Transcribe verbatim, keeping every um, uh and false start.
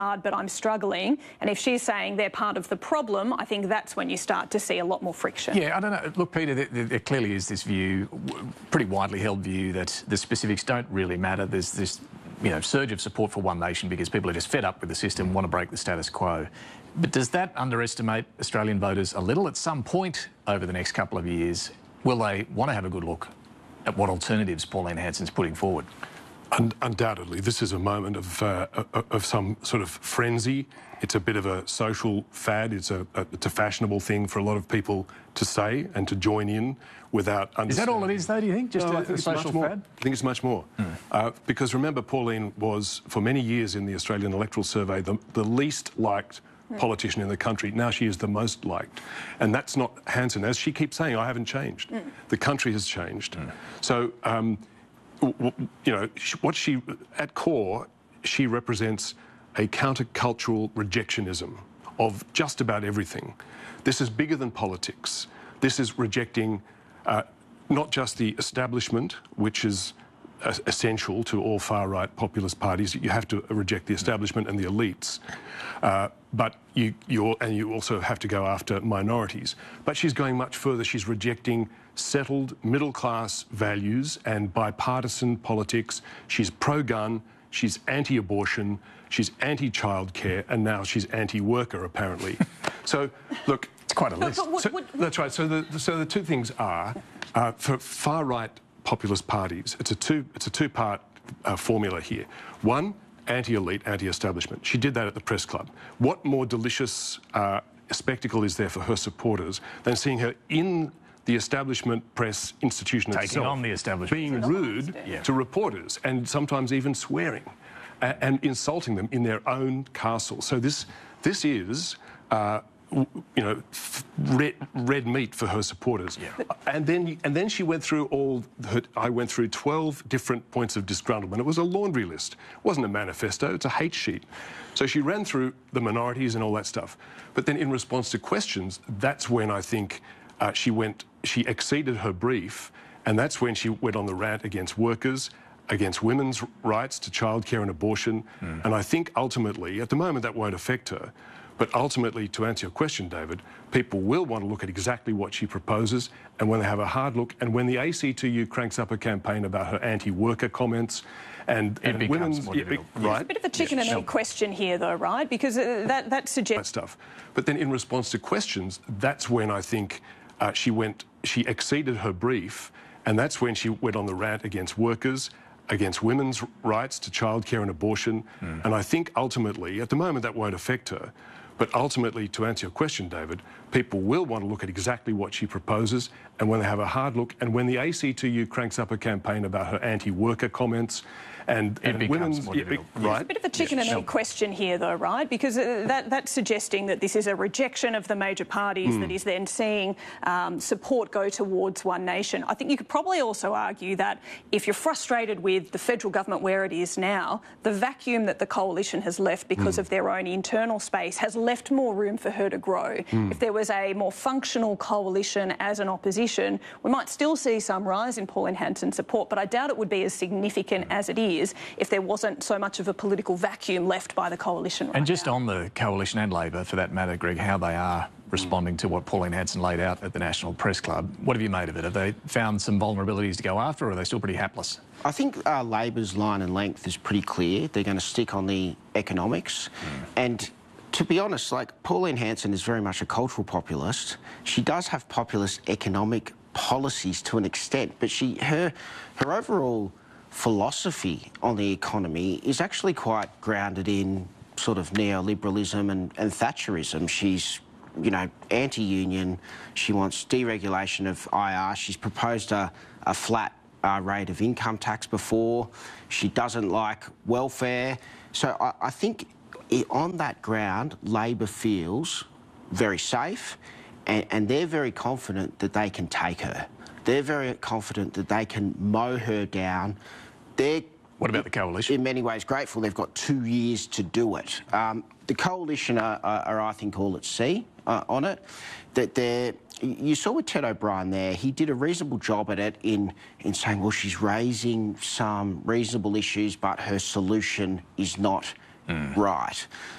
hard, but I'm struggling. And if she's saying they're part of the problem, I think that's when you start to see a lot more friction. Yeah, I don't know. Look, Peter, there, there clearly is this view, pretty widely held view, that the specifics don't really matter. There's this, you know, surge of support for One Nation because people are just fed up with the system, want to break the status quo. But does that underestimate Australian voters a little? At some point over the next couple of years, will they want to have a good look at what alternatives Pauline Hanson's putting forward? Undoubtedly, this is a moment of, uh, of some sort of frenzy. It's a bit of a social fad. It's a, a, it's a fashionable thing for a lot of people to say and to join in without understanding. Is that all it is, though, do you think? Just no, a, I think a social more, fad? I think it's much more. Mm. Uh, because remember, Pauline was, for many years in the Australian electoral survey, the, the least liked politician in the country. Now she is the most liked. And that's not Hanson. As she keeps saying, I haven't changed. Mm. The country has changed. Mm. So, um, you know, what she, at core, she represents a countercultural rejectionism of just about everything. This is bigger than politics. This is rejecting uh, not just the establishment, which is uh, essential to all far-right populist parties. You have to reject the establishment and the elites, uh, but you, you're, and you also have to go after minorities. But she's going much further. She's rejecting settled middle-class values and bipartisan politics. She's pro-gun, she's anti-abortion, she's anti-childcare, and now she's anti-worker, apparently. So, look... It's quite a list. But, but what, so, what, that's right. So the, so the two things are, uh, for far-right populist parties, it's a, two, it's a two-part uh, formula here. One, anti-elite, anti-establishment. She did that at the press club. What more delicious uh, spectacle is there for her supporters than seeing her in the establishment press institution Taking itself, on the establishment, being rude yeah. to reporters and sometimes even swearing uh, and insulting them in their own castle. So this, this is, uh, you know, red, red meat for her supporters. Yeah. And then, and then she went through all. Her, I went through twelve different points of disgruntlement. It was a laundry list. It wasn't a manifesto. It's a hate sheet. So she ran through the minorities and all that stuff. But then, in response to questions, that's when I think uh, she went. She exceeded her brief, and that's when she went on the rant against workers, against women's rights to childcare and abortion. Mm. And I think ultimately, at the moment, that won't affect her. But ultimately, to answer your question, David, people will want to look at exactly what she proposes, and when they have a hard look, and when the A C T U cranks up a campaign about her anti-worker comments, and, it and women's... More difficult. It, right? It's a bit of a chicken yes. and egg question here, though, right? Because uh, that, that suggests... stuff. But then in response to questions, that's when I think uh, she went... She exceeded her brief, and that's when she went on the rant against workers, against women's rights to childcare and abortion. Mm. And I think ultimately, at the moment, that won't affect her. But ultimately, to answer your question, David, people will want to look at exactly what she proposes, and when they have a hard look, and when the A C T U cranks up a campaign about her anti-worker comments, and, it and women's... More difficult. Right? It's a bit of a chicken yes. and egg question here, though, right? Because uh, that, that's suggesting that this is a rejection of the major parties mm. that is then seeing um, support go towards One Nation. I think you could probably also argue that if you're frustrated with the federal government where it is now, the vacuum that the coalition has left because mm. of their own internal space has left more room for her to grow. Mm. If there was a more functional coalition as an opposition, we might still see some rise in Pauline Hanson support, but I doubt it would be as significant as it is if there wasn't so much of a political vacuum left by the coalition right And just now. on the coalition and Labor, for that matter, Greg, how they are responding to what Pauline Hanson laid out at the National Press Club, what have you made of it? Have they found some vulnerabilities to go after, or are they still pretty hapless? I think uh, Labor's line and length is pretty clear. They're going to stick on the economics. Mm. And to be honest, like, Pauline Hanson is very much a cultural populist. She does have populist economic policies to an extent, but she her her overall philosophy on the economy is actually quite grounded in sort of neoliberalism and, and Thatcherism. She's, you know, anti-union. She wants deregulation of I R. She's proposed a, a flat uh, rate of income tax before. She doesn't like welfare. So I, I think it, on that ground, Labor feels very safe, and, and they're very confident that they can take her. They're very confident that they can mow her down. They're, what about the coalition? In many ways grateful they've got two years to do it. Um, the coalition are, are, are, I think, all at sea uh, on it. That they're, you saw with Ted O'Brien there, he did a reasonable job at it in, in saying, well, she's raising some reasonable issues, but her solution is not right.